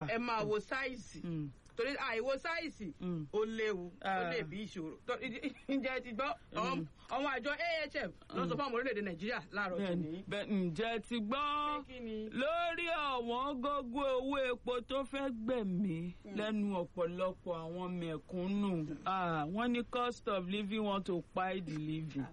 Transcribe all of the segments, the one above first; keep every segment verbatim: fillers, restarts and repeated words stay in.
ẹ máa wo sáìsì torí àìwo sáìsì ó léwu ó lè bí ìṣòro ǹjẹ́ ti gbọ́ àwọn àjọ A H M ló sọ fún àwọn orílẹ̀-èdè Nàìjíríà láàárọ̀ tòní. ǹjẹ́ ti gbọ́ lórí ọ̀wọ́n gógó owó epo tó fẹ́ gbẹ̀mí lẹ́nu ọ̀pọ̀lọpọ̀ àwọn mẹ̀kúnnù wọ́n ní cost of living want to pie the living.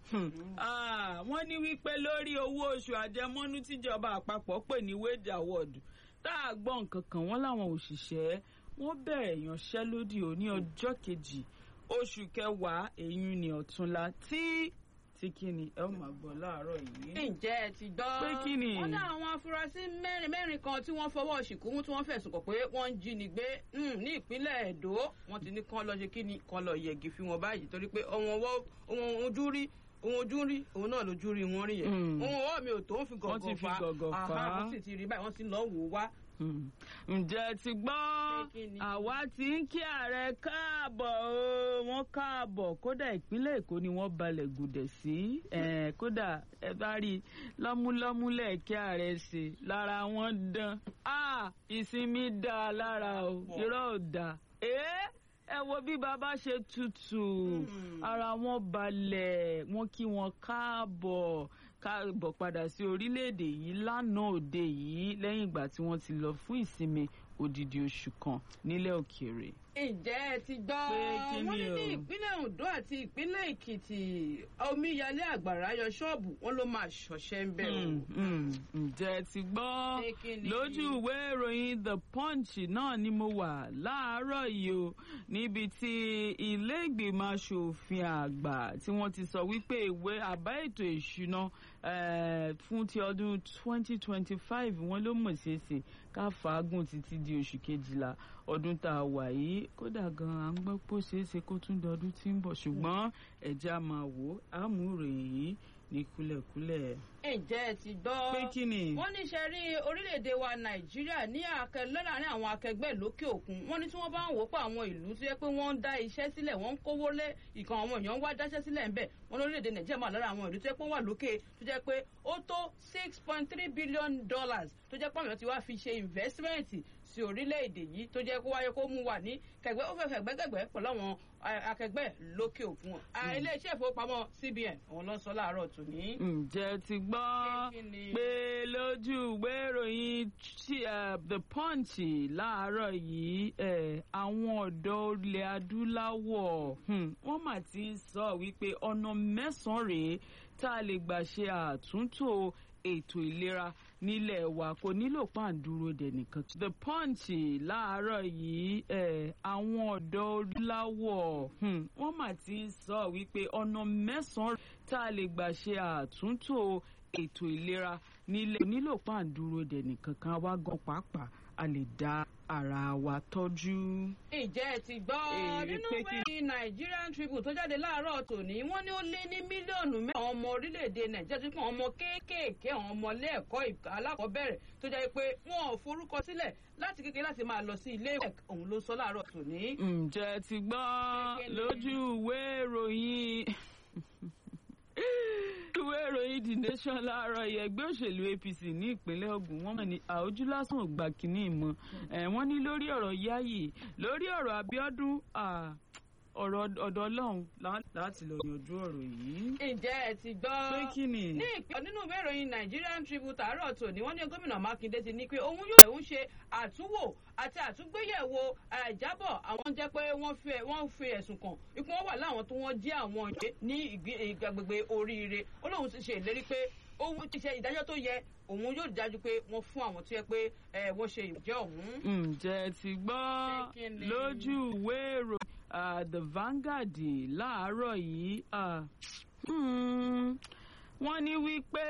wọ́n ní wípé lórí owó oṣù àjẹmọ́nú tíjọba àpapọ̀ pè ní wage award tá a gbọ́ nǹkan kan wọ́n láwọn òṣìṣẹ́ wọ́n bẹ̀rẹ̀ ìyanṣẹ́lódì ò ní ọjọ́ kejì oṣù kẹwàá èyí ni ọ̀túnla tí tí kíni ẹ ó máa gbọ́ láàárọ̀ yìí. ǹjẹ́ ẹ ti gbọ́ pé kíni. wọ́n ní àwọn afurasí mẹ́rin mẹ́rin kan tí wọ́n fọwọ́ ṣìnkú mú tí wọ́n fẹ̀sùn kàn pé wọ́n ń jínigbé ní ìpínlẹ̀ Èdó wọ́n ti ní kán lọ ṣe kíni kán lọ yẹgi fi wọn báyìí torí pé ohun ojú rí ohun ojú rí òun náà lójú rí wọn rí yẹn ohun ọwọ́ mi ò tó ń fi gọ̀gọ̀ fa wọ́n sì ti rí báyìí wọ́n sì lọ́ọ́ wò wá. ǹjẹ́ ti gbọ́ àwa ti ń kí ààrẹ káàbọ̀ o wọ́n káàbọ̀ kódà ìpínlẹ̀ Èkó ni wọ́n balẹ̀ gùdẹ̀ sí kódà ẹ bá rí lọ́múlọ́mú lẹ́ẹ̀kí ààrẹ ṣe lára wọn dán ìsinmi dá lára o irọ́ ò dá ẹ wo bí bàbá ṣe tutù ara wọn balẹ̀ wọ́n kí wọn káàbọ̀ káàbọ̀ padà sí orílẹ̀-èdè yìí lánàá òde yìí lẹ́yìn ìgbà tí wọ́n ti lọ fún ìsinmi odidi oṣù kan nílẹ̀ òkèèrè. ǹjẹ́ ẹ ti gbọ́ wọ́n ní ní ìpínlẹ̀ Ondo àti ìpínlẹ̀ Èkìtì omíyalé àgbàrá yọ ṣọ́ọ̀bù wọn ló máa ṣọṣẹ́ ń bẹ̀rù. ǹjẹ́ ẹ ti gbọ́ lójú ìwé ìròyìn The Punch náà ni mo wà láàárọ̀ yìí o níbi tí ilé ìgbìmọ̀ aṣòfin àgbà tí wọ́n ti sọ wípé ìwé àbá ètò ìṣúná fún ti ọdún twenty twenty five wọ́n ló mọ̀ ṣeéṣe ká fàágùn títí di oṣù kejìlá ọdún tá a wà yìí kódà gan-an à ń gbọ́ pé ó ṣeéṣe kó tún dọdún tí ń bọ̀ ṣùgbọ́n ẹ̀jẹ̀ a máa wò á mú ìròyìn yìí ní kúlẹ̀kúlẹ̀. ǹjẹ́ ẹ ti gbọ́ pé kí ni. wọ́n ní ṣe rí orílẹ̀-èdè wa Nàìjíríà ní láàárín àwọn akẹgbẹ́ lókè òkun wọ́n ní tí wọ́n bá ń wò pé àwọn ìlú tó yẹ pé wọ́n ń dá iṣẹ́ sílẹ̀ wọ́n ń kówó lé ìkan àwọn èèyàn ń wá dáṣẹ́ sílẹ̀ ńbẹ̀ wọ́n ní orílẹ̀-èdè Nàìjíríà máa lára àwọn ìlú tó yẹ pé wọ́n wà lókè tó jẹ́ pé ó tó six point three billion dollars tó jẹ́ pé àwọn ti wá fi ṣe investment sí orílẹ̀-èdè yìí tó jẹ́ kó wáyé kó mú wà ní kẹgbẹ́ ó fẹ́fẹ́ gbẹ́gbẹ́gbẹ́ pẹ̀lú àwọn akẹgbẹ́ lókè òkun ilé-iṣẹ́ ìfowópamọ́ C B N òun ló sọ láàárọ̀ tòní. ǹjẹ́ ti gbọ́ pé lójú ìwé ìròyìn The Punch láàárọ̀ yìí àwọn ọ̀dọ́ ilẹ̀ adúláwọ̀ wọ́n mà ti sọ wípé ọ̀nà mẹ́sàn-án rèé tá a lè gbà ṣe àtúntò ètò ìlera nílẹ̀ wa kò nílò pàǹdúró dẹnìkan. The Punch láàárọ̀ yìí àwọn ọ̀dọ́ adúláwọ̀ wọ́n mà ti sọ wípé ọ̀nà mẹ́sàn-án tá a lè gbà ṣe àtúntò ètò ìlera nílẹ̀ kò nílò pàǹdúró dẹnìkan kan wá gan pàápàá a lè dá ara wa tọ́jú. ǹjẹ́ ẹ ti gbọ́ nínú ìwé Nigerian Tribune tó jáde láàárọ̀ tòní wọ́n ní ó lé ní mílíọ̀nù mẹ́wàá ọmọ orílẹ̀-èdè Nàìjíríà tó kàn ọmọ kéékèèké àwọn ọmọ ilé ẹ̀kọ́ alákọ̀ọ́bẹ̀rẹ̀ tó jẹ́ pé wọn ò forúkọ sílẹ̀ láti kékeré láti máa lọ sí ilé ìwé òun ló sọ láàárọ̀ tòní. ǹjẹ́ ẹ ti gbọ́ lójú ìwé ìròyìn ìwé ìròyìn The Nation láàárọ̀ yìí ẹgbẹ́ òṣèlú A P C ní ìpínlẹ̀ Ògùn wọ́n mọ̀ ní àójú lásán ò gbà kínní ìmọ̀ wọ́n ní lórí ọ̀rọ̀ Yáyì lórí ọ̀rọ̀ Abíọ́dún ọ̀rọ̀ ọ̀dọ̀ Ọlọ́run láti lọ yanjú ọ̀rọ̀ yìí. ǹjẹ́ ẹ ti gbọ́ pé kí ni. ní ìpínlẹ̀ nínú ìwé ìròyìn Nigerian Tribune tààrọ̀ tòní wọ́n ní gómìnà Mákindé ti ní pé òun yóò ń ṣe àtúnwò àti àtúngbéyẹ̀wò ìjábọ̀ àwọn jẹ́ pé wọ́n fi wọ́n fi ẹ̀sùn kàn ipò wọn wà láwọn tó wọ́n jí àwọn ìwé ní ìgbàgbègbè Oríire ó lóun ti ṣe ìlérí pé òun ti ṣe ìdájọ́ tó yẹ òun yóò dájú pé wọ́n fún àwọn tó yẹ pé wọ́n ṣe ìjẹ́ ọ̀hún. ǹjẹ́ ti gbọ́ lójú ìwé ìròyìn The Vanguard láàárọ̀ yìí wọ́n ní wípé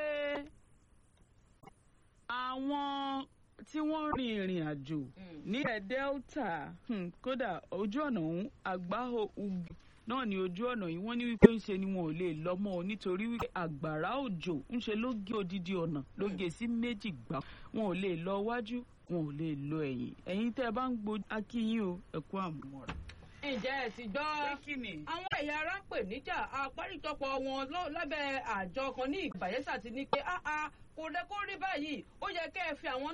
àwọn tí wọ́n rin ìrìn àjò nílẹ̀ Delta kódà ojú ọ̀nà ọ̀hún àgbáhò ugbì náà ní ojú ọ̀nà yìí wọ́n ní wípé ń ṣe ni wọn ò lè lọ mọ́ ọ nítorí wípé àgbàrá òjò ń ṣe ló gé odidi ọ̀nà ló gé sí méjì gbà wọn ò lè lọ wájú wọn ò lè lọ ẹ̀yìn ẹ̀yìn tẹ́ ẹ bá ń gbọ́ akíyín o ẹ̀kú àmúmọ́ra. ǹjẹ́ ẹ ti gbọ́ àwọn ẹ̀yà ara pè níjà àparíjọpọ̀ wọn lábẹ́ àjọ kan ní Bayelsa ti ní pé kò rẹ kó rí báyìí ó yẹ kẹ́ ẹ fi àwọn